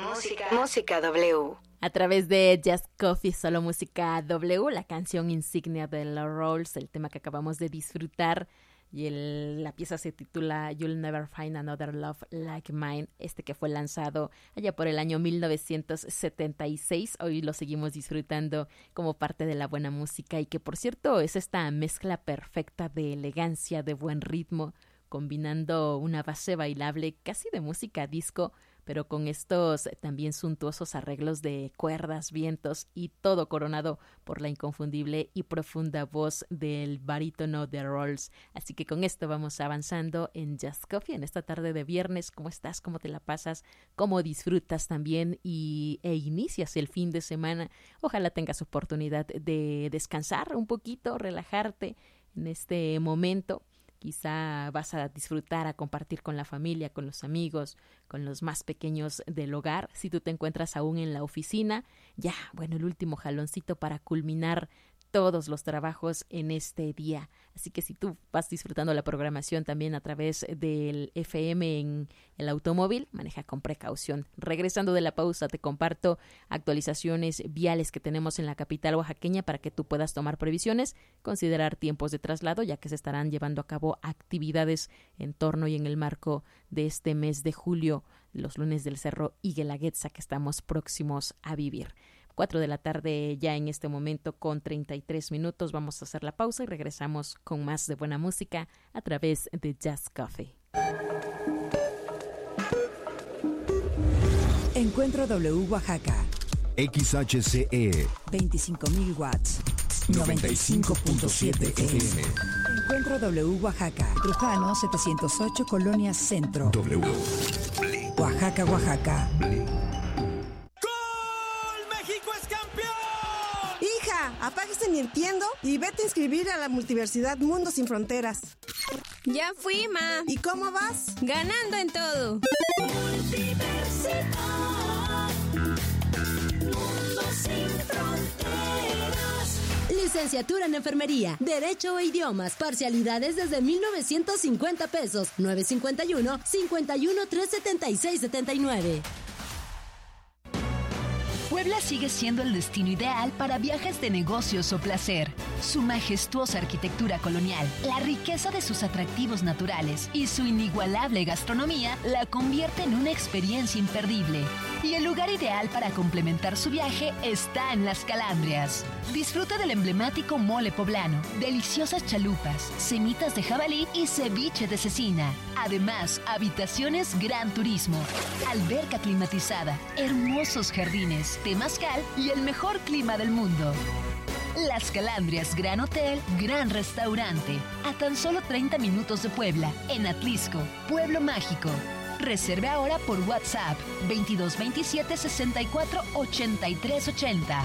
Música W. A través de Just Coffee, solo música W, la canción insignia de los Rolls, el tema que acabamos de disfrutar. Y la pieza se titula You'll Never Find Another Love Like Mine, que fue lanzado allá por el año 1976. Hoy lo seguimos disfrutando como parte de la buena música y que, por cierto, es esta mezcla perfecta de elegancia, de buen ritmo, combinando una base bailable casi de música disco, pero con estos también suntuosos arreglos de cuerdas, vientos y todo coronado por la inconfundible y profunda voz del barítono de Rolls. Así que con esto vamos avanzando en Just Coffee en esta tarde de viernes. ¿Cómo estás? ¿Cómo te la pasas? ¿Cómo disfrutas también e inicias el fin de semana? Ojalá tengas oportunidad de descansar un poquito, relajarte en este momento. Quizá vas a disfrutar, a compartir con la familia, con los amigos, con los más pequeños del hogar. Si tú te encuentras aún en la oficina, ya, bueno, el último jaloncito para culminar todos los trabajos en este día. Así que si tú vas disfrutando la programación también a través del FM en el automóvil, maneja con precaución. Regresando de la pausa, te comparto actualizaciones viales que tenemos en la capital oaxaqueña para que tú puedas tomar previsiones, considerar tiempos de traslado, ya que se estarán llevando a cabo actividades en torno y en el marco de este mes de julio, los lunes del Cerro y Guelaguetza que estamos próximos a vivir. 4 de la tarde ya en este momento con 33 minutos. Vamos a hacer la pausa y regresamos con más de buena música a través de Just Coffee. Encuentro W Oaxaca. XHCE 25.000 watts. 95.7 FM. Encuentro W Oaxaca. Trujano 708 Colonia Centro. W. Oaxaca, Oaxaca. Apaga este Nintendo y vete a inscribir a la Multiversidad Mundo Sin Fronteras. Ya fui, ma. ¿Y cómo vas? Ganando en todo. Multiversidad Mundo Sin Fronteras. Licenciatura en Enfermería, Derecho e Idiomas, parcialidades desde 1,950 pesos, 951-51-376-79. Puebla sigue siendo el destino ideal para viajes de negocios o placer. Su majestuosa arquitectura colonial, la riqueza de sus atractivos naturales y su inigualable gastronomía la convierte en una experiencia imperdible. Y el lugar ideal para complementar su viaje está en Las Calandrias. Disfruta del emblemático mole poblano, deliciosas chalupas, semitas de jabalí y ceviche de cecina. Además, habitaciones Gran Turismo, alberca climatizada, hermosos jardines, temazcal y el mejor clima del mundo. Las Calandrias Gran Hotel, Gran Restaurante, a tan solo 30 minutos de Puebla, en Atlisco, Pueblo Mágico. Reserve ahora por WhatsApp 2227 64 83 80.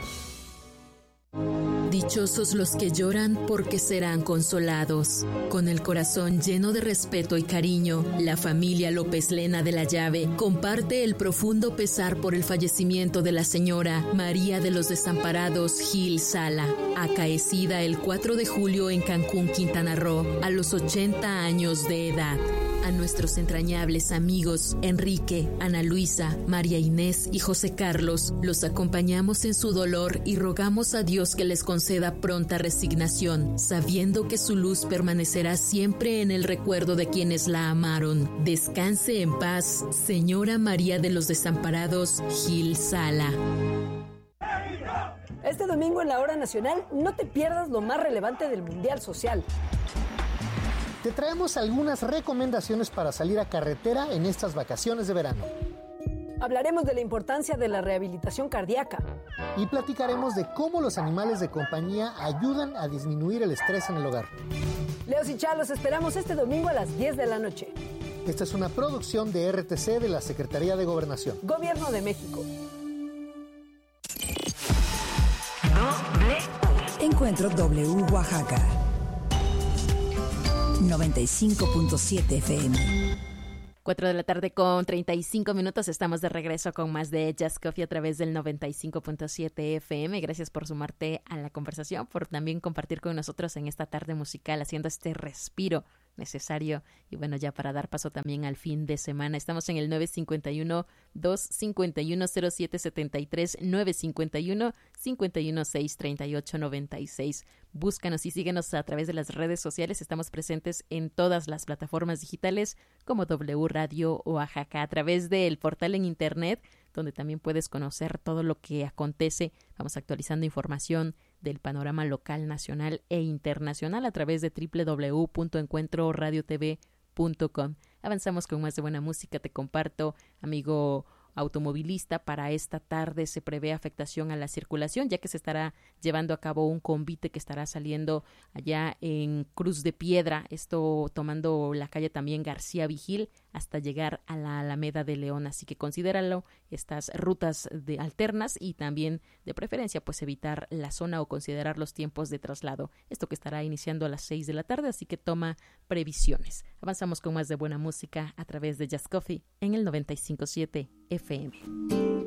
Dichosos los que lloran porque serán consolados. Con el corazón lleno de respeto y cariño, la familia López Lena de la Llave comparte el profundo pesar por el fallecimiento de la señora María de los Desamparados Gil Sala, acaecida el 4 de julio en Cancún, Quintana Roo, a los 80 años de edad. A nuestros entrañables amigos Enrique, Ana Luisa, María Inés y José Carlos, los acompañamos en su dolor y rogamos a Dios que les conceda pronta resignación, sabiendo que su luz permanecerá siempre en el recuerdo de quienes la amaron. Descanse en paz, señora María de los Desamparados Gil Sala. Este domingo en la Hora Nacional no te pierdas lo más relevante del Mundial Social. Te traemos algunas recomendaciones para salir a carretera en estas vacaciones de verano. Hablaremos de la importancia de la rehabilitación cardíaca. Y platicaremos de cómo los animales de compañía ayudan a disminuir el estrés en el hogar. Leos y Chá, los esperamos este domingo a las 10 de la noche. Esta es una producción de RTC de la Secretaría de Gobernación. Gobierno de México. Encuentro W Oaxaca. 95.7 FM. 4 de la tarde con 35 minutos. Estamos de regreso con más de Just Coffee a través del 95.7 FM. Gracias por sumarte a la conversación, por también compartir con nosotros en esta tarde musical, haciendo este respiro necesario. Y bueno, ya para dar paso también al fin de semana, estamos en el 951-251-0773, 951-516-3896. Búscanos y síguenos a través de las redes sociales. Estamos presentes en todas las plataformas digitales como W Radio Oaxaca, a través del portal en internet, donde también puedes conocer todo lo que acontece. Vamos actualizando información del panorama local, nacional e internacional a través de www.encuentroradiotv.com. Avanzamos con más de buena música. Te comparto, amigo automovilista, para esta tarde se prevé afectación a la circulación, ya que se estará llevando a cabo un convite que estará saliendo allá en Cruz de Piedra, esto tomando la calle también García Vigil hasta llegar a la Alameda de León, así que considéralo, estas rutas alternas, y también de preferencia pues evitar la zona o considerar los tiempos de traslado, esto que estará iniciando a las 6 de la tarde, así que toma previsiones. Avanzamos con más de buena música a través de Jazz Coffee en el 95.7 FM.